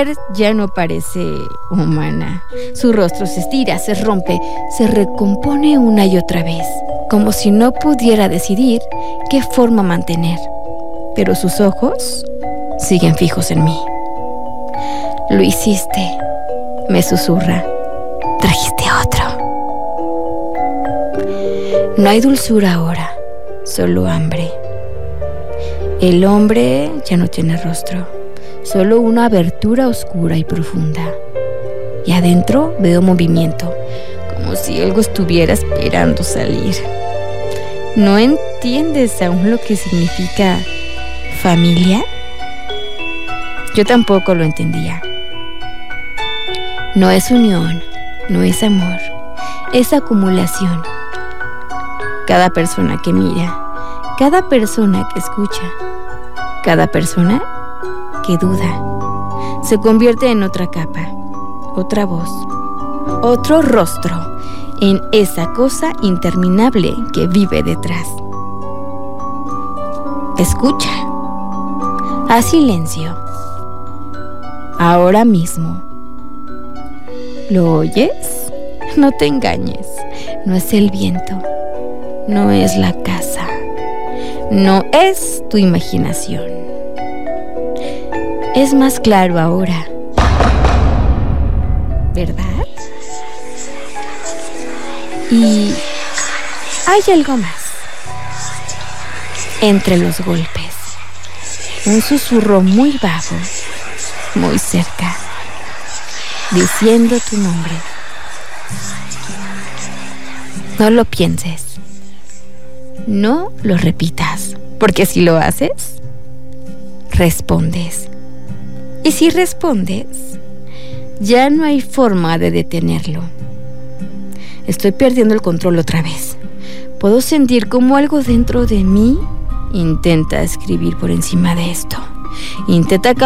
Ya no parece humana. Su rostro se estira, se rompe, se recompone una y otra vez, como si no pudiera decidir qué forma mantener. Pero sus ojos siguen fijos en mí. Lo hiciste, me susurra. Trajiste otro. No hay dulzura ahora, solo hambre. El hombre ya no tiene rostro, solo una abertura oscura y profunda. Y adentro veo movimiento, como si algo estuviera esperando salir. ¿No entiendes aún lo que significa familia? Yo tampoco lo entendía. No es unión, no es amor, es acumulación. Cada persona que mira, cada persona que escucha, cada persona que duda, se convierte en otra capa, otra voz, otro rostro, en esa cosa interminable que vive detrás. Escucha. Haz silencio. Ahora mismo. ¿Lo oyes? No te engañes. No es el viento. No es la casa. No es tu imaginación. Es más claro ahora, ¿verdad? Y hay algo más. Entre los golpes, un susurro muy vago, muy cerca, diciendo tu nombre. No lo pienses. No lo repitas, porque si lo haces, respondes. Y si respondes, ya no hay forma de detenerlo. Estoy perdiendo el control otra vez. Puedo sentir como algo dentro de mí intenta escribir por encima de esto. Intenta